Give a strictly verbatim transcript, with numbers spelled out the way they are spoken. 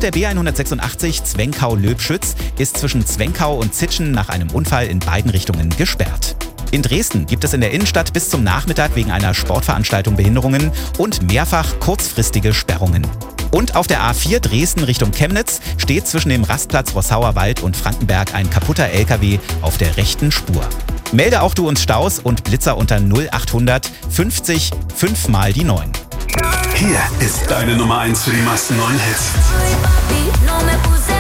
der B hundertsechsundachtzig Zwenkau-Löbschütz ist zwischen Zwenkau und Zitschen nach einem Unfall in beiden Richtungen gesperrt. In Dresden gibt es in der Innenstadt bis zum Nachmittag wegen einer Sportveranstaltung Behinderungen und mehrfach kurzfristige Sperrungen. Und auf der A vier Dresden Richtung Chemnitz steht zwischen dem Rastplatz Rossauer Wald und Frankenberg ein kaputter L K W auf der rechten Spur. Melde auch du uns Staus und Blitzer unter null achthundert fünfzig fünf mal die neun. Hier ist deine Nummer eins für die meisten neuen Hits.